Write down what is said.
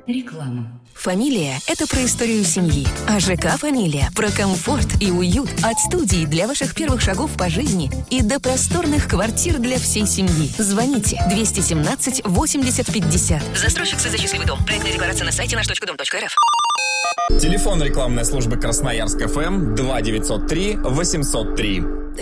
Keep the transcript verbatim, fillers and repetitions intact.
Реклама. Фамилия – это про историю семьи, а ЖК «Фамилия» – про комфорт и уют. От студии для ваших первых шагов по жизни и до просторных квартир для всей семьи. Звоните двести семнадцать восемьдесят пятьдесят. Застройщик СЗ «Счастливый дом». Проектная декларация на сайте наш точка дом точка эр эф. Телефон рекламной службы Красноярск ФМ два девятьсот три восемьсот три.